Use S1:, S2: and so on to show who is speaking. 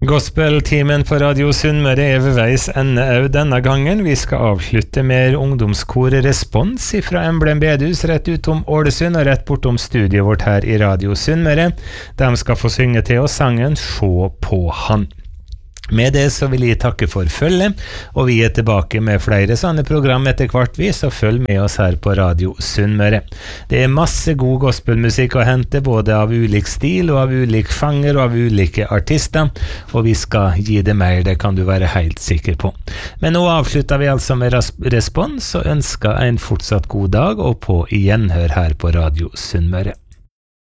S1: Gospeltimen på Radio Sunnmøre ved veis ende denne gangen. Vi skal avslutte med ungdomskoret Respons fra Emblem Bedhus rett utom Ålesund og rett bortom studiet vårt her i Radio Sunnmøre. De skal få synge til oss sangen «Sjå på han». Med det så vil jeg takke for følget, og vi tilbake med flere sånne program etter hvert så følg med oss her på Radio Sunnmøre. Det masse god gospelmusikk å hente, både av ulik stil og av ulik fanger og av ulike artister, og vi skal gi det mer, det kan du være helt sikker på. Men nå avslutter vi altså med Respons, og ønsker en fortsatt god dag, og på gjenhør her på Radio Sunnmøre.